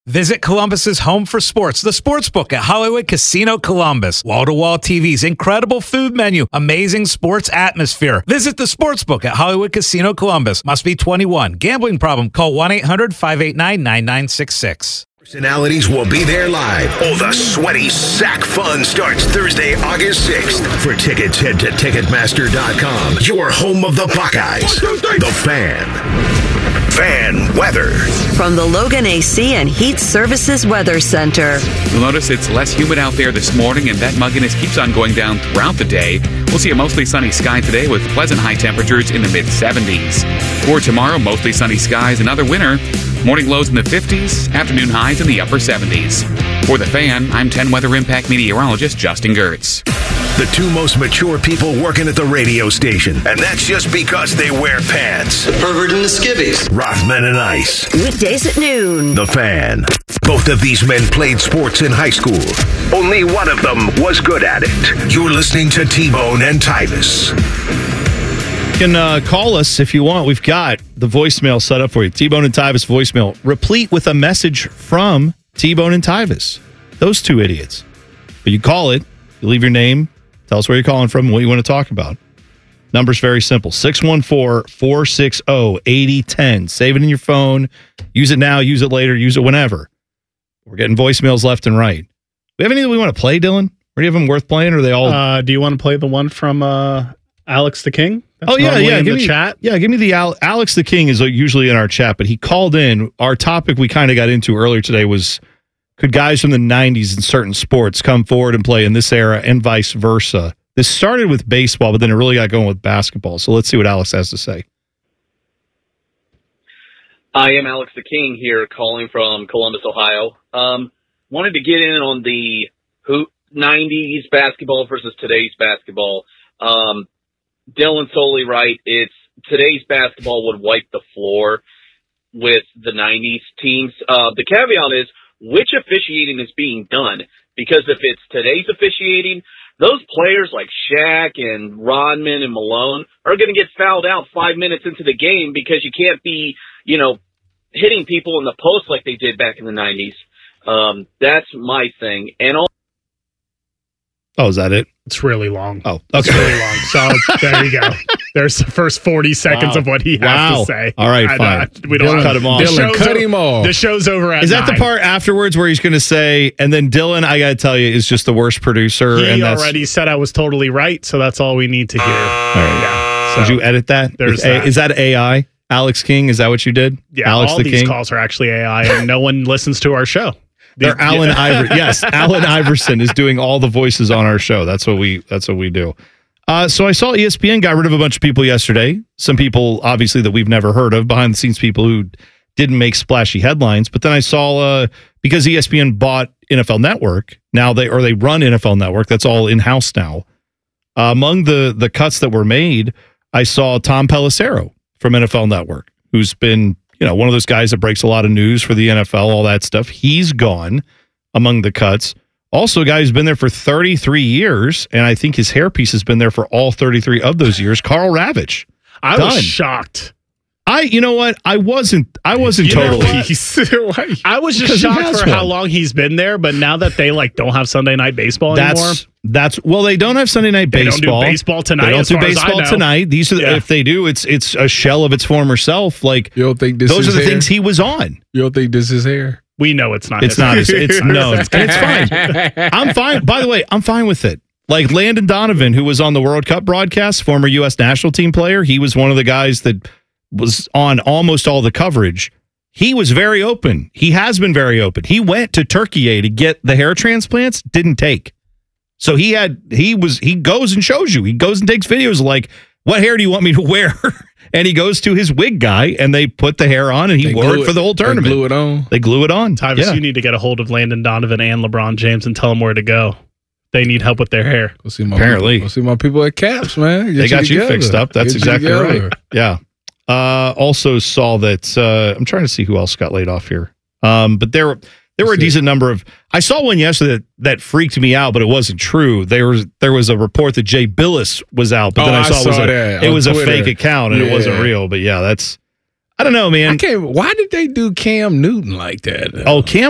Visit Columbus's home for sports, the Sportsbook at Hollywood Casino Columbus. Wall-to-wall TVs, incredible food menu, amazing sports atmosphere. Visit the Sportsbook at Hollywood Casino Columbus. Must be 21. Gambling problem? Call 1-800-589-9966. Personalities will be there live. Oh, the sweaty sack fun starts Thursday, August 6th. For tickets, head to Ticketmaster.com. Your home of the Buckeyes. The Fan. Fan weather. From the Logan AC and Heat Services Weather Center. You'll notice it's less humid out there this morning, and that mugginess keeps on going down throughout the day. We'll see a mostly sunny sky today with pleasant high temperatures in the mid-70s. For tomorrow, mostly sunny skies, another winter. Morning lows in the 50s, afternoon highs in the upper 70s. For The Fan, I'm 10 Weather Impact meteorologist Justin Gertz. The two most mature people working at the radio station. And that's just because they wear pants. The pervert and the skivvies. Rothman and Ice. Weekdays at noon. The Fan. Both of these men played sports in high school. Only one of them was good at it. You're listening to T-Bone and Tyvis. You can call us if you want. We've got the voicemail set up for you. T-Bone and Tyvis voicemail, replete with a message from T-Bone and Tyvis. Those two idiots. But you call it, you leave your name, tell us where you're calling from and what you want to talk about. Number's very simple, 614-460-8010. Save it in your phone. Use it now, use it later, use it whenever. We're getting voicemails left and right. We have anything we want to play, Dylan? Or do you have them worth playing? Or are they all... do you want to play the one from Alex the King? That's yeah. In give the me, chat. Yeah, give me the Alex the King is usually in our chat, but he called in. Our topic we kind of got into earlier today was, could guys from the 90s in certain sports come forward and play in this era and vice versa? This started with baseball, but then it really got going with basketball. So let's see what Alex has to say. I am Alex the King here, calling from Columbus, Ohio. Wanted to get in on the 90s basketball versus today's basketball. Dylan's totally right. It's today's basketball would wipe the floor with the 90s teams. The caveat is which officiating is being done, because if it's today's officiating, those players like Shaq and Rodman and Malone are going to get fouled out 5 minutes into the game because you can't be, hitting people in the post like they did back in the 90s. That's my thing. And Oh, is that it? It's really long. Oh, okay. It's really long. So there you go. There's the first 40 seconds of what he has to say. All right, fine. We don't cut him off. Dylan, cut him off. The show's over at Is that 9. the part afterwards where he's going to say, and then Dylan, I got to tell you, is just the worst producer? He already said I was totally right, so that's all we need to hear. All right. Yeah. So did you edit that? Is that AI? Alex King? Is that what you did? Yeah, Alex all the these King? calls are actually AI, and no one listens to our show. They're Allen Iverson. Yes, Allen Iverson is doing all the voices on our show. That's what we do. So I saw ESPN got rid of a bunch of people yesterday. Some people, obviously, that we've never heard of, behind the scenes people who didn't make splashy headlines. But then I saw because ESPN bought NFL Network, now they run NFL Network. That's all in house now. Among the cuts that were made, I saw Tom Pelissero from NFL Network, who's been one of those guys that breaks a lot of news for the NFL, all that stuff. He's gone among the cuts. Also, a guy who's been there for 33 years, and I think his hairpiece has been there for all 33 of those years, Karl Ravech. I was shocked. You know what? I wasn't totally. I was just shocked for how long he's been there, but now that they don't have Sunday Night Baseball anymore. They don't have Sunday Night Baseball. They don't do baseball tonight. They don't do baseball tonight. These are if they do, it's a shell of its former self. You don't think those are the things he was on. You don't think this is hair? We know it's not. It's not. It's no. It's fine. I'm fine. By the way, I'm fine with it. Like Landon Donovan, who was on the World Cup broadcast, former U.S. national team player. He was one of the guys that was on almost all the coverage. He was very open. He has been very open. He went to Turkey to get the hair transplants, didn't take. So he goes and shows you. He goes and takes videos like, what hair do you want me to wear? And he goes to his wig guy and they put the hair on and he wore it for the whole tournament. They glue it on. Tyvis, you need to get a hold of Landon Donovan and LeBron James and tell them where to go. They need help with their hair. Apparently. Go see my people at Caps, man. They got you fixed up. That's exactly right. Yeah. Also saw that I'm trying to see who else got laid off here. But there were a decent number of. I saw one yesterday that freaked me out, but it wasn't true. There was a report that Jay Billis was out, but then I saw it was a fake account and it wasn't real. But yeah, I don't know, man. Why did they do Cam Newton like that? Oh, Cam